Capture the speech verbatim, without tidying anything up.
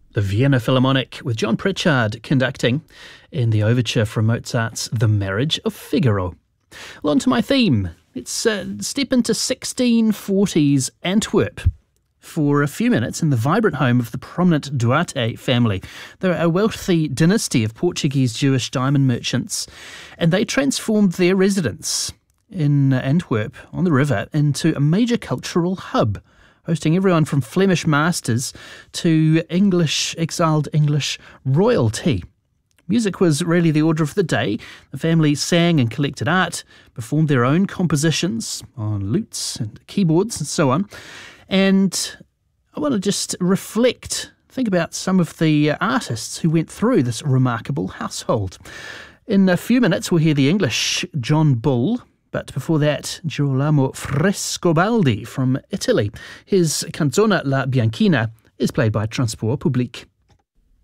The Vienna Philharmonic with John Pritchard conducting in the overture from Mozart's The Marriage of Figaro. Well, on to my theme. Let's uh, step into sixteen forties Antwerp for a few minutes in the vibrant home of the prominent Duarte family. They're a wealthy dynasty of Portuguese Jewish diamond merchants, and they transformed their residence in Antwerp on the river into a major cultural hub, hosting everyone from Flemish masters to English, exiled English royalty. Music was really the order of the day. The family sang and collected art, performed their own compositions on lutes and keyboards and so on. And I want to just reflect, think about some of the artists who went through this remarkable household. In a few minutes, we'll hear the English John Bull. But before that, Girolamo Frescobaldi from Italy. His canzona La Bianchina is played by Transport Public.